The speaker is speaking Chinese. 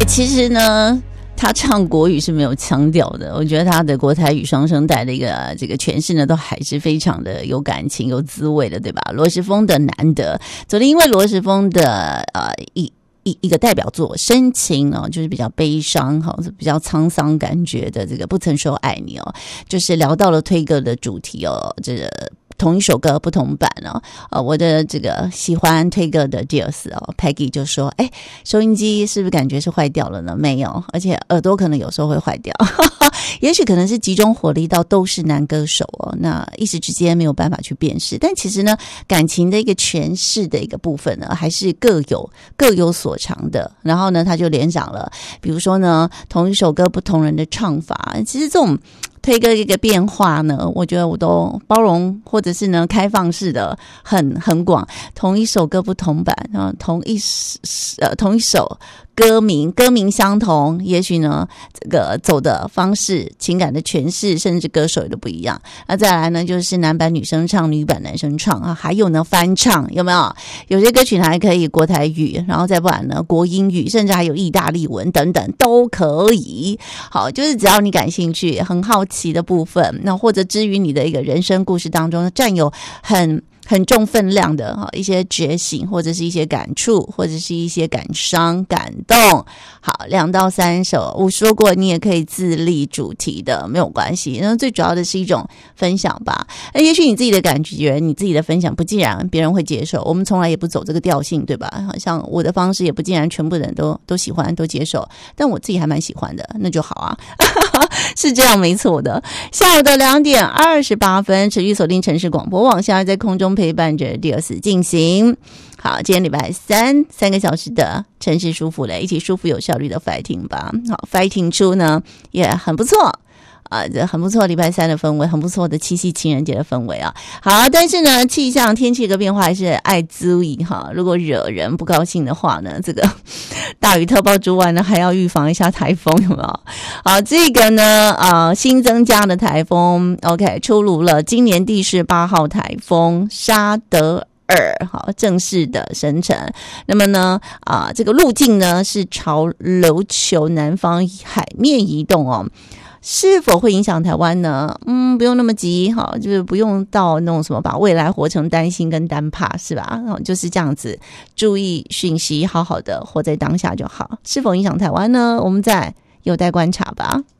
其实呢他唱国语是没有腔调的，我觉得他的国台语双声带的一个这个诠释呢，都还是非常的有感情、有滋味的，对吧？罗时丰的《难得》，昨天因为罗时丰的一个代表作深情哦，就是比较悲伤哈，比较沧桑感觉的这个不曾说爱你哦，就是聊到了推歌的主题哦，这个同一首歌不同版哦，我的这个喜欢推歌的 Dears 哦 Peggy 就说，收音机是不是感觉是坏掉了呢？没有，而且耳朵可能有时候会坏掉，也许可能是集中火力到都是男歌手哦，那一时之间没有办法去辨识，但其实呢，感情的一个诠释的一个部分呢，还是各有所长的。然后呢，他就联想了，比如说呢，同一首歌不同人的唱法，其实这种推歌一个变化呢，我觉得我都包容或者是呢开放式的很广。同一首歌不同版啊，同一首歌名相同，也许呢这个走的方式、情感的诠释，甚至歌手也都不一样。那再来呢，就是男版女生唱，女版男生唱啊，还有呢翻唱，有没有？有些歌曲还可以国台语，然后再不然呢国英语，甚至还有意大利文等等都可以。好，就是只要你感兴趣、很好奇的部分，那或者至于你的一个人生故事当中占有很重分量的一些觉醒，或者是一些感触，或者是一些感伤感动。好，2到3首，我说过你也可以自立主题的，没有关系，那最主要的是一种分享吧。也许你自己的感觉，你自己的分享不尽然别人会接受，我们从来也不走这个调性，对吧？好像我的方式也不尽然全部人都喜欢都接受，但我自己还蛮喜欢的，那就好啊。是这样没错的。下午的2点28分，持续锁定城市广播网，现在在空中陪伴着第二次进行。好，今天礼拜3 3个小时的城市舒服了，一起舒服有效率的 fighting 吧。好 ，fighting 出呢也很不错。这很不错，礼拜3的氛围很不错的七夕情人节的氛围啊。好，但是呢，气象天气的变化还是爱注意哈。如果惹人不高兴的话呢，这个大雨特报之外呢，还要预防一下台风，有没有？好，这个呢，新增加的台风 ，OK， 出炉了，今年第18号台风沙德尔，好，正式的生成。那么呢，这个路径呢是朝琉球南方海面移动哦。是否会影响台湾呢？不用那么急，好，就是不用到那种什么把未来活成担心跟担怕，是吧？就是这样子，注意讯息，好好的活在当下就好。是否影响台湾呢？我们再有待观察吧。